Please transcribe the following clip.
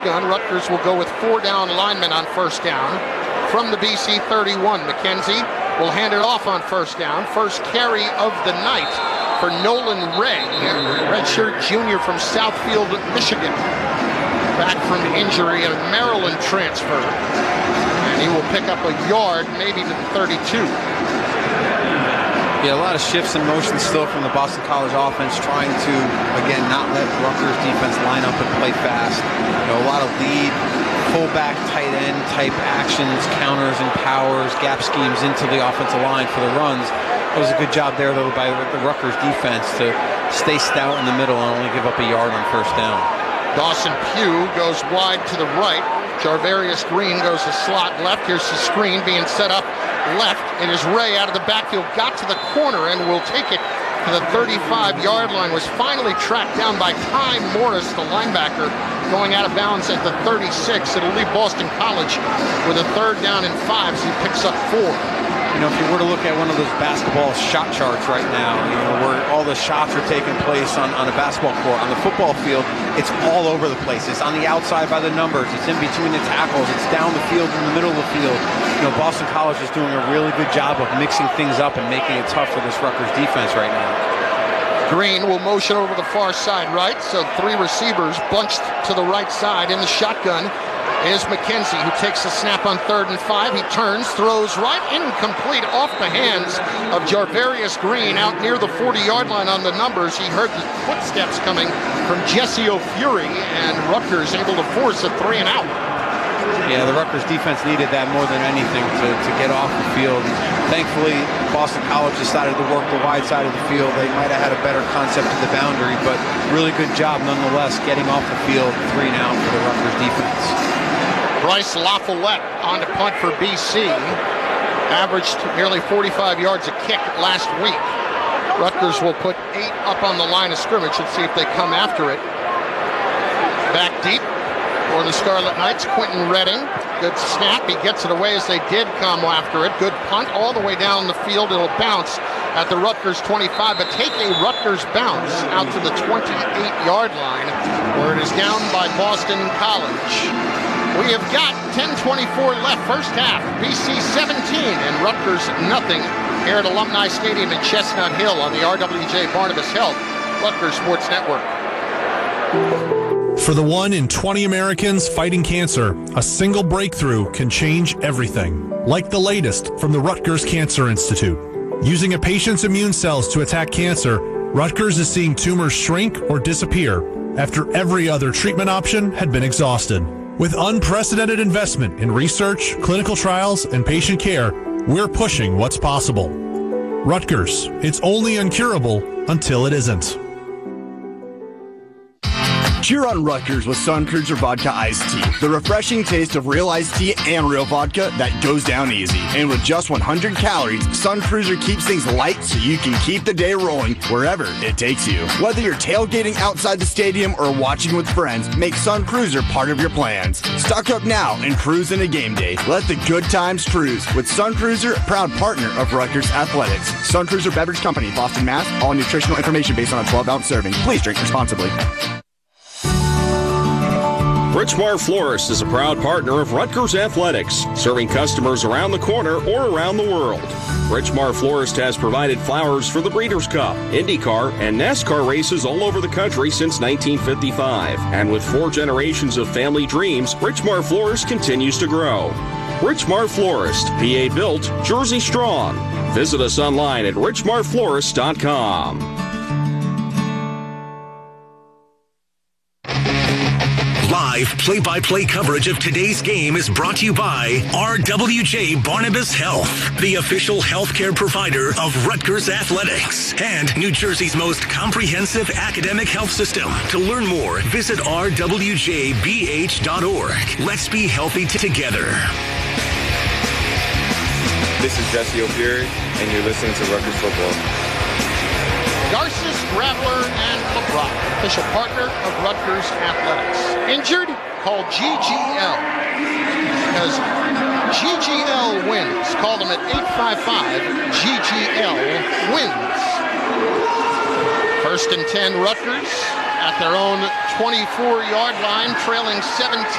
gun. Rutgers will go with 4 down linemen on first down. From the BC 31, McKenzie will hand it off on first down. First carry of the night for Nolan Ray, redshirt junior from Southfield, Michigan. Back from injury, a Maryland transfer. And he will pick up a yard, maybe to the 32. Yeah, a lot of shifts in motion still from the Boston College offense, trying to, again, not let Rutgers defense line up and play fast. A lot of lead, fullback, tight end type actions, counters and powers, gap schemes into the offensive line for the runs. It was a good job there, though, by the Rutgers defense to stay stout in the middle and only give up a yard on first down. Dawson Pugh goes wide to the right. Jarvarius Green goes to slot left. Here's the screen being set up left. It is Ray out of the backfield, got to the corner and will take it to the 35-yard line. Was finally tracked down by Ty Morris, the linebacker, going out of bounds at the 36. It'll leave Boston College with a 3rd down and 5 as he picks up 4. If you were to look at one of those basketball shot charts right now, where all the shots are taking place on a basketball court, on the football field, it's all over the place. It's on the outside by the numbers. It's in between the tackles. It's down the field in the middle of the field. Boston College is doing a really good job of mixing things up and making it tough for this Rutgers defense right now. Green will motion over the far side right, so 3 receivers bunched to the right side. In the shotgun is McKenzie, who takes the snap on 3rd and 5. He turns, throws right, incomplete, off the hands of Jarvarius Green out near the 40-yard line on the numbers. He heard the footsteps coming from Jesse O'Fury, and Rutgers able to force a 3 and out. Yeah, the Rutgers defense needed that more than anything to get off the field. Thankfully, Boston College decided to work the wide side of the field. They might have had a better concept of the boundary, but really good job nonetheless getting off the field 3 and out for the Rutgers defense. Bryce LaFollette on to punt for BC. Averaged nearly 45 yards a kick last week. Rutgers will put 8 up on the line of scrimmage. Let's see if they come after it. Back deep for the Scarlet Knights, Quentin Redding. Good snap. He gets it away as they did come after it. Good punt all the way down the field. It'll bounce at the Rutgers 25, but take a Rutgers bounce out to the 28-yard line, where it is down by Boston College. We have got 10:24 left, first half. BC 17 and Rutgers nothing here at Alumni Stadium in Chestnut Hill on the RWJ Barnabas Health Rutgers Sports Network. For the 1 in 20 Americans fighting cancer, a single breakthrough can change everything. Like the latest from the Rutgers Cancer Institute. Using a patient's immune cells to attack cancer, Rutgers is seeing tumors shrink or disappear after every other treatment option had been exhausted. With unprecedented investment in research, clinical trials, and patient care, we're pushing what's possible. Rutgers, it's only incurable until it isn't. Cheer on Rutgers with Sun Cruiser Vodka Iced Tea. The refreshing taste of real iced tea and real vodka that goes down easy. And with just 100 calories, Sun Cruiser keeps things light so you can keep the day rolling wherever it takes you. Whether you're tailgating outside the stadium or watching with friends, make Sun Cruiser part of your plans. Stock up now and cruise into game day. Let the good times cruise with Sun Cruiser, proud partner of Rutgers Athletics. Sun Cruiser Beverage Company, Boston, Mass. All nutritional information based on a 12-ounce serving. Please drink responsibly. Richmar Florist is a proud partner of Rutgers Athletics, serving customers around the corner or around the world. Richmar Florist has provided flowers for the Breeders' Cup, IndyCar, and NASCAR races all over the country since 1955. And with 4 generations of family dreams, Richmar Florist continues to grow. Richmar Florist, PA built, Jersey strong. Visit us online at richmarflorist.com. Live play-by-play coverage of today's game is brought to you by RWJ Barnabas Health, the official healthcare provider of Rutgers Athletics and New Jersey's most comprehensive academic health system. To learn more, visit rwjbh.org. Let's be healthy together. This is Jesse O'Fury, and you're listening to Rutgers Football. Garces, Graveler, and LeBron, official partner of Rutgers Athletics. Injured? Call GGL. Because GGL wins. Call them at 855-GGL wins. First and 10 Rutgers. at their own 24-yard line, trailing 17